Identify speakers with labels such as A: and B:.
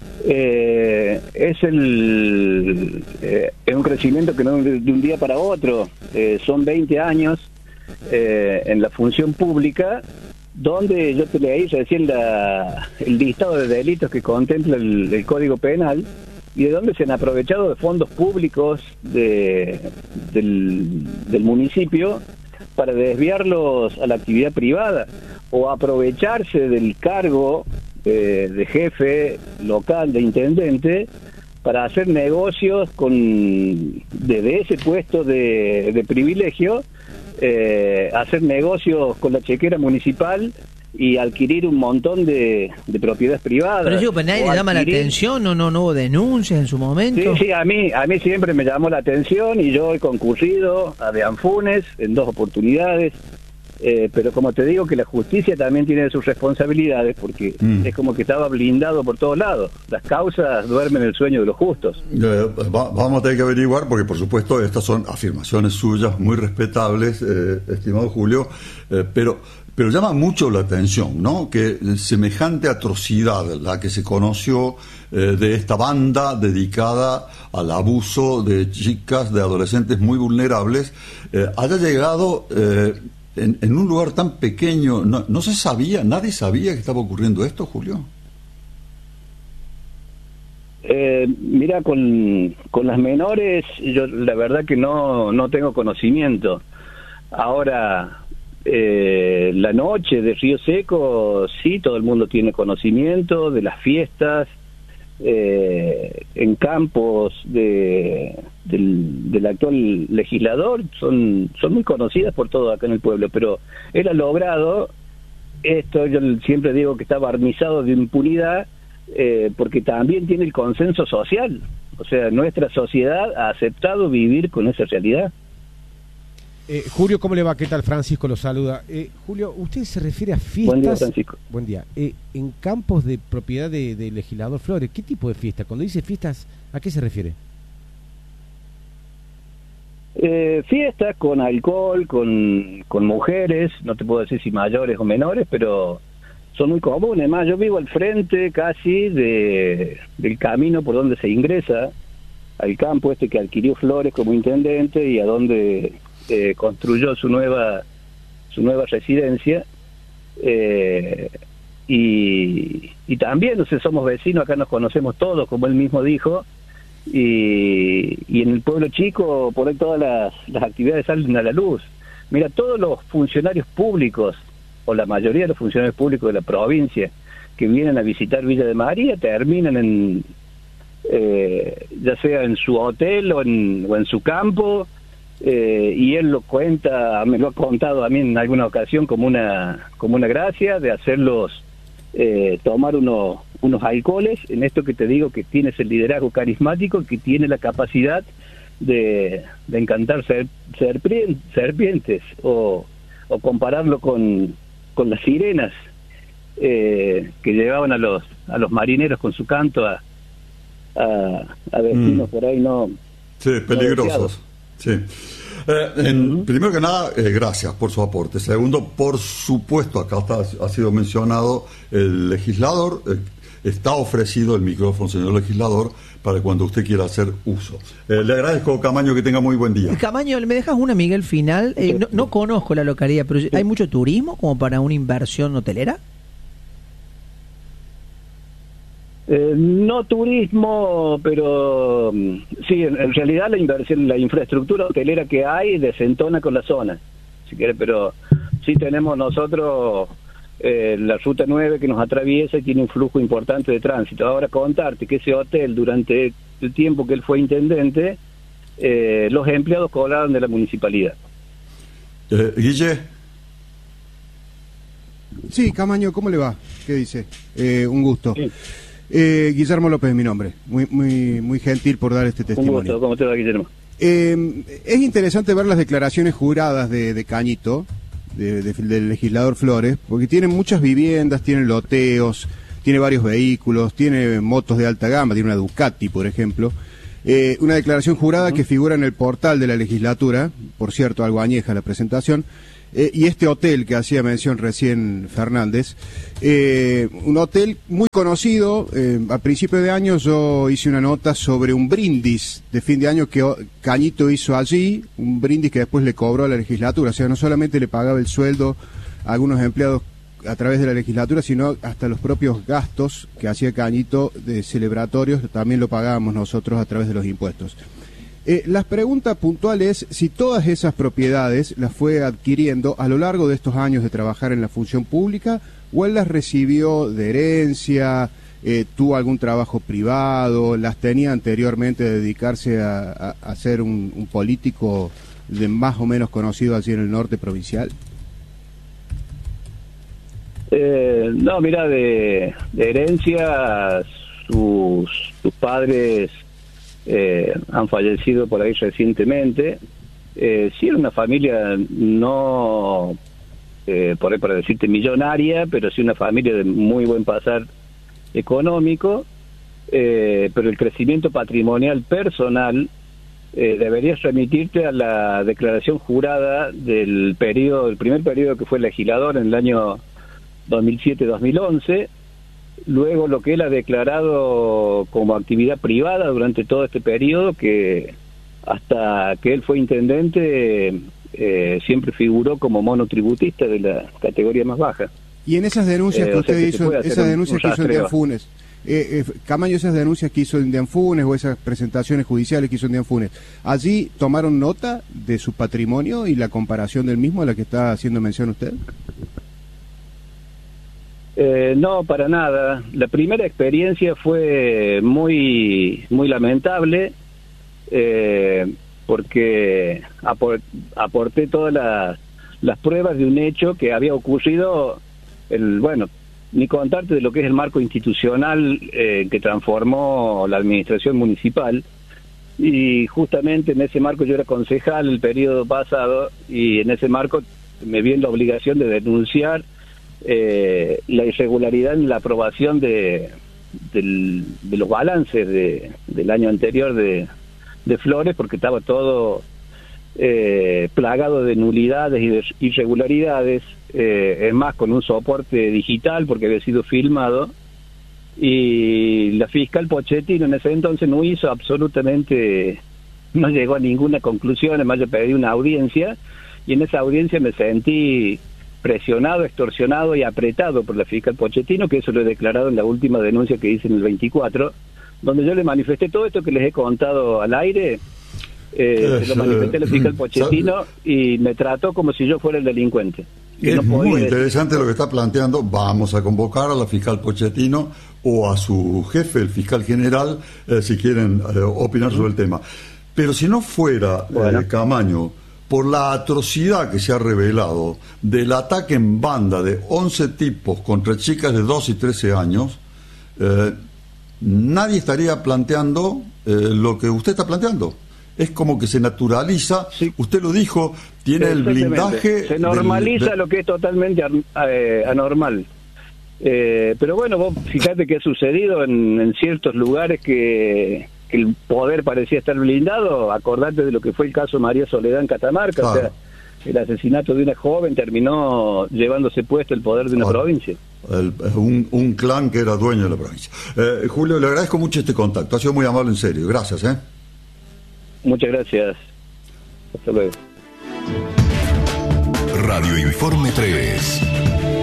A: Es un crecimiento que no de un día para otro. Son 20 años en la función pública, donde yo te leí recién el listado de delitos que contempla el Código Penal, y de donde se han aprovechado de fondos públicos del municipio para desviarlos a la actividad privada, o aprovecharse del cargo de jefe local, de intendente, para hacer negocios desde ese puesto de privilegio, hacer negocios con la chequera municipal y adquirir un montón de propiedades privadas.
B: Pero digo, ¿nadie le llama la atención? ¿No hubo denuncias en su momento?
A: Sí, a mí siempre me llamó la atención, y yo he concurrido a De Anfunes en 2 oportunidades, pero como te digo, que la justicia también tiene sus responsabilidades, porque es como que estaba blindado por todos lados. Las causas duermen el sueño de los justos.
C: Vamos a tener que averiguar, porque por supuesto estas son afirmaciones suyas muy respetables, estimado Julio, pero llama mucho la atención, ¿no?, que semejante atrocidad, la que se conoció de esta banda dedicada al abuso de chicas, de adolescentes muy vulnerables, haya llegado en un lugar tan pequeño. No se sabía, nadie sabía que estaba ocurriendo esto, Julio.
A: Mira, con las menores, yo la verdad que no tengo conocimiento. Ahora, la noche de Río Seco, sí, todo el mundo tiene conocimiento de las fiestas en campos del actual legislador, son muy conocidas por todo acá en el pueblo, pero él ha logrado esto. Yo siempre digo que está barnizado de impunidad, porque también tiene el consenso social. O sea, nuestra sociedad ha aceptado vivir con esa realidad.
D: Julio, ¿cómo le va? ¿Qué tal? Francisco lo saluda. Julio, ¿usted se refiere a fiestas?
A: Buen día, Francisco.
D: Buen día. En campos de propiedad de legislador Flores, ¿qué tipo de fiesta? Cuando dice fiestas, ¿a qué se refiere?
A: Fiestas con alcohol, con mujeres, no te puedo decir si mayores o menores, pero son muy comunes. Más, yo vivo al frente casi del camino por donde se ingresa al campo que adquirió Flores como intendente, y a donde construyó su nueva residencia, y también, no sé, somos vecinos, acá nos conocemos todos, como él mismo dijo, y en el pueblo chico por ahí todas las actividades salen a la luz. Mira, todos los funcionarios públicos, o la mayoría de los funcionarios públicos de la provincia que vienen a visitar Villa de María, terminan ya sea en su hotel o en su campo, y él me lo ha contado a mí en alguna ocasión como una gracia de hacerlos tomar unos alcoholes, en esto que te digo, que tienes el liderazgo carismático, que tiene la capacidad de encantar serpientes, o compararlo con las sirenas que llevaban a los marineros con su canto a destinos por ahí
C: sí, peligrosos. Sí. Primero que nada, gracias por su aporte. Segundo, por supuesto, acá ha sido mencionado el legislador. Está ofrecido el micrófono, señor legislador, para cuando usted quiera hacer uso. Le agradezco, Camaño, que tenga muy buen día.
B: Camaño, ¿me dejas una, Miguel, final? No conozco la localidad, pero ¿hay mucho turismo como para una inversión hotelera?
A: No turismo, pero sí, en realidad la inversión, la infraestructura hotelera que hay desentona con la zona, si quiere, pero sí tenemos nosotros la ruta 9 que nos atraviesa y tiene un flujo importante de tránsito. Ahora, contarte que ese hotel, durante el tiempo que él fue intendente, los empleados cobraban de la municipalidad.
C: Guille.
E: Sí, Camaño, ¿cómo le va? ¿Qué dice? Un gusto. Sí. Guillermo López es mi nombre, muy gentil por dar este testimonio.
A: Un gusto. ¿Cómo te va, Guillermo?
E: Es interesante ver las declaraciones juradas de Cañito, del legislador Flores, porque tiene muchas viviendas, tiene loteos, tiene varios vehículos, tiene motos de alta gama, tiene una Ducati, por ejemplo. Una declaración jurada que figura en el portal de la legislatura, por cierto, algo añeja la presentación, y este hotel que hacía mención recién Fernández, un hotel muy conocido. A principio de año yo hice una nota sobre un brindis de fin de año que Cañito hizo allí, un brindis que después le cobró a la legislatura, o sea, no solamente le pagaba el sueldo a algunos empleados a través de la legislatura, sino hasta los propios gastos que hacía Cañito de celebratorios, también lo pagábamos nosotros a través de los impuestos. La pregunta puntual es si todas esas propiedades las fue adquiriendo a lo largo de estos años de trabajar en la función pública, o él las recibió de herencia, tuvo algún trabajo privado, las tenía anteriormente de dedicarse a ser un político de más o menos conocido allí en el norte provincial.
A: No, mira, de herencia, sus padres han fallecido por ahí recientemente. Sí, era una familia no, por ahí para decirte millonaria, pero sí una familia de muy buen pasar económico, pero el crecimiento patrimonial personal deberías remitirte a la declaración jurada del primer periodo que fue legislador en el año 2007-2011, luego lo que él ha declarado como actividad privada durante todo este periodo, que hasta que él fue intendente siempre figuró como monotributista de la categoría más baja.
E: Y en esas denuncias que usted hizo, esas denuncias que hizo en Dianfunes, Camaño, esas denuncias que hizo en Dianfunes o esas presentaciones judiciales que hizo en Dianfunes, ¿allí tomaron nota de su patrimonio y la comparación del mismo a la que está haciendo mención usted?
A: No, para nada. La primera experiencia fue muy lamentable, porque aporté todas las pruebas de un hecho que había ocurrido, ni contarte de lo que es el marco institucional que transformó la administración municipal, y justamente en ese marco yo era concejal el periodo pasado, y en ese marco me vi en la obligación de denunciar la irregularidad en la aprobación de los balances del año anterior de Flores, porque estaba todo plagado de nulidades y de irregularidades, es más, con un soporte digital porque había sido filmado, y la fiscal Pochettino en ese entonces no hizo absolutamente, no llegó a ninguna conclusión. Además yo pedí una audiencia, y en esa audiencia me sentí presionado, extorsionado y apretado por la fiscal Pochettino, que eso lo he declarado en la última denuncia que hice en el 24, donde yo le manifesté todo esto que les he contado al aire. Se lo manifesté a la fiscal Pochettino y me trató como si yo fuera el delincuente.
C: Es muy interesante lo que está planteando. Vamos a convocar a la fiscal Pochettino o a su jefe, el fiscal general, si quieren opinar sobre el tema. Pero si no fuera Camaño, por la atrocidad que se ha revelado del ataque en banda de 11 tipos contra chicas de 12 y 13 años, nadie estaría planteando lo que usted está planteando. Es como que se naturaliza, sí. Usted lo dijo, tiene el blindaje...
A: Se normaliza lo que es totalmente anormal. Pero bueno, vos fíjate que ha sucedido en ciertos lugares que el poder parecía estar blindado. Acordate de lo que fue el caso María Soledad en Catamarca, claro. O sea, el asesinato de una joven terminó llevándose puesto el poder de una provincia.
C: Un clan que era dueño de la provincia. Julio, le agradezco mucho este contacto, ha sido muy amable, en serio, gracias.
A: Muchas gracias, hasta luego.
F: Radio Informe 3.